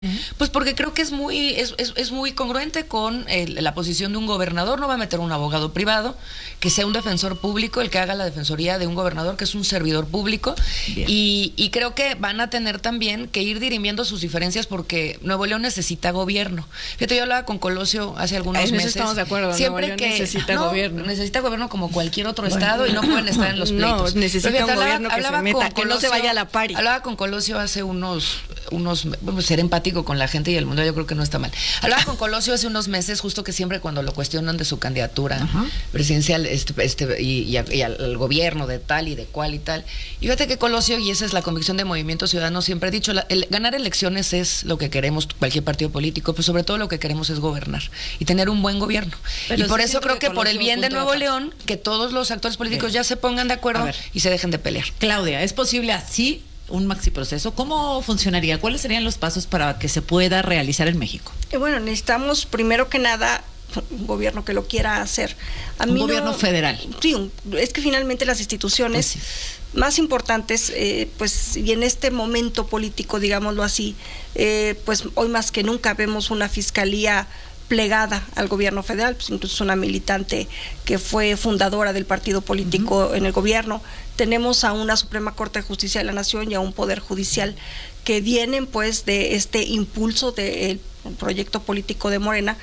Pues porque creo que es muy congruente con la posición de un gobernador. No va a meter un abogado privado, que sea un defensor público el que haga la defensoría de un gobernador que es un servidor público. Y creo que van a tener también que ir dirimiendo sus diferencias porque Nuevo León necesita gobierno. Fíjate, yo hablaba con Colosio hace algunos meses. Estamos de acuerdo. Siempre Nuevo León necesita gobierno. Necesita gobierno como cualquier otro estado y no pueden estar en los pleitos. No, necesita un gobierno que se meta, que no se vaya a la pari. Hablaba con Colosio hace ser empático con la gente y el mundo, yo creo que no está mal. Hablaba con Colosio hace unos meses, justo que siempre cuando lo cuestionan de su candidatura presidencial y al gobierno de tal y de cual y tal. Y fíjate que Colosio, y esa es la convicción de Movimiento Ciudadano, siempre ha dicho, ganar elecciones es lo que queremos cualquier partido político, pero sobre todo lo que queremos es gobernar y tener un buen gobierno. Pero y por eso creo que por el bien de Nuevo León, que todos los actores políticos ya se pongan de acuerdo y se dejen de pelear. Claudia, ¿es posible así un maxi proceso? ¿Cómo funcionaría? ¿Cuáles serían los pasos para que se pueda realizar en México? Bueno, necesitamos primero que nada un gobierno que lo quiera hacer. Un gobierno federal. Sí, es que finalmente las instituciones más importantes, pues, y en este momento político, digámoslo así, pues hoy más que nunca vemos una fiscalía plegada al gobierno federal, pues incluso una militante que fue fundadora del partido político en el gobierno. Tenemos a una Suprema Corte de Justicia de la Nación y a un Poder Judicial que vienen pues de este impulso del proyecto político de Morena,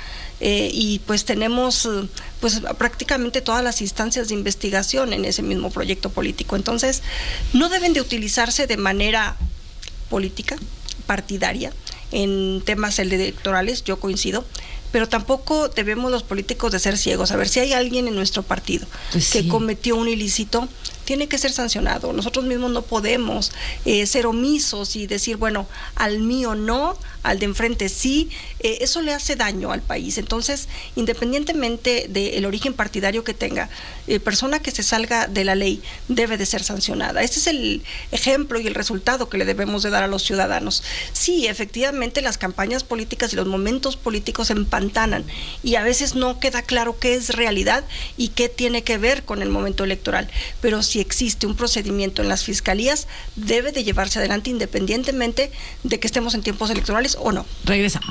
y pues tenemos pues prácticamente todas las instancias de investigación en ese mismo proyecto político. Entonces, no deben de utilizarse de manera política, partidaria, en temas electorales, yo coincido, pero tampoco debemos los políticos de ser ciegos. A ver, si hay alguien en nuestro partido que cometió un ilícito, tiene que ser sancionado. Nosotros mismos no podemos ser omisos y decir, bueno, al mío no, al de enfrente sí. Eso le hace daño al país. Entonces, independientemente del origen partidario que tenga, persona que se salga de la ley debe de ser sancionada. Este es el ejemplo y el resultado que le debemos de dar a los ciudadanos. Sí, efectivamente, las campañas políticas y los momentos políticos se empantanan y a veces no queda claro qué es realidad y qué tiene que ver con el momento electoral. Pero si existe un procedimiento en las fiscalías, debe de llevarse adelante independientemente de que estemos en tiempos electorales o no. Regresamos.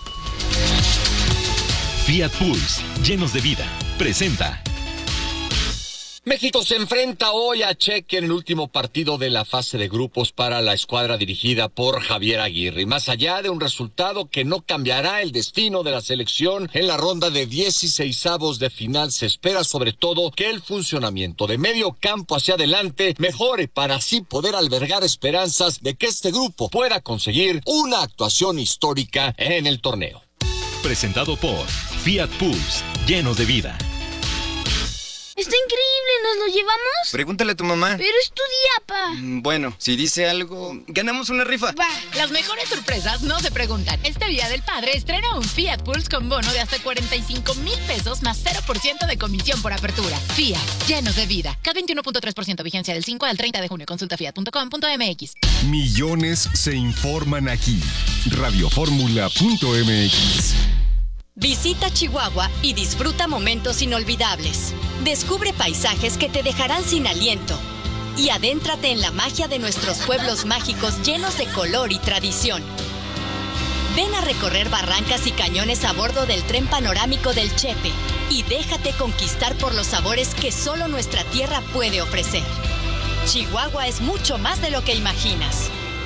Fiat Pulse, llenos de vida, presenta. México se enfrenta hoy a Chequia en el último partido de la fase de grupos para la escuadra dirigida por Javier Aguirre. Y más allá de un resultado que no cambiará el destino de la selección en la ronda de 16avos de final, se espera sobre todo que el funcionamiento de medio campo hacia adelante mejore para así poder albergar esperanzas de que este grupo pueda conseguir una actuación histórica en el torneo. Presentado por Fiat Pulse, llenos de vida. Está increíble, ¿nos lo llevamos? Pregúntale a tu mamá. Pero es tu día, pa. Bueno, si dice algo, ganamos una rifa. Va. Las mejores sorpresas no se preguntan. Este Día del Padre estrena un Fiat Pulse con bono de hasta 45,000 pesos más 0% de comisión por apertura. Fiat, llenos de vida. CAT 21.3%, vigencia del 5 al 30 de junio. Consulta fiat.com.mx. Millones se informan aquí. Radioformula.mx. Visita Chihuahua y disfruta momentos inolvidables. Descubre paisajes que te dejarán sin aliento. Y adéntrate en la magia de nuestros pueblos mágicos llenos de color y tradición. Ven a recorrer barrancas y cañones a bordo del tren panorámico del Chepe y déjate conquistar por los sabores que solo nuestra tierra puede ofrecer. Chihuahua es mucho más de lo que imaginas.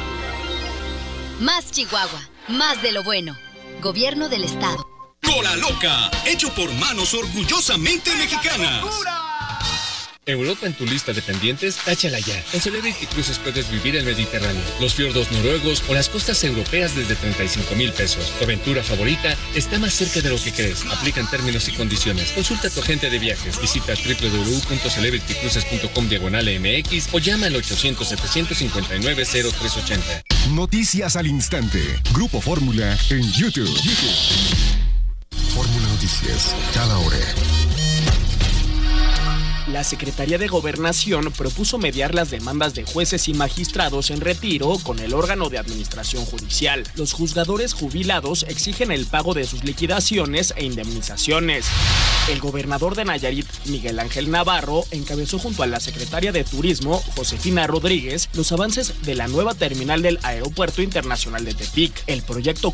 Más Chihuahua, más de lo bueno. Gobierno del Estado. Cola Loca, hecho por manos orgullosamente mexicanas. Europa en tu lista de pendientes, táchala ya. En Celebrity Cruises puedes vivir el Mediterráneo, los fiordos noruegos o las costas europeas desde 35,000 pesos. Tu aventura favorita está más cerca de lo que crees. Aplican términos y condiciones. Consulta a tu agente de viajes. Visita www.celebritycruises.com/MX o llama al 800-759-0380. Noticias al instante. Grupo Fórmula en YouTube. Fórmula Noticias, cada hora. La Secretaría de Gobernación propuso mediar las demandas de jueces y magistrados en retiro con el órgano de administración judicial. Los juzgadores jubilados exigen el pago de sus liquidaciones e indemnizaciones. El gobernador de Nayarit, Miguel Ángel Navarro, encabezó junto a la secretaria de Turismo, Josefina Rodríguez, los avances de la nueva terminal del Aeropuerto Internacional de Tepic. El proyecto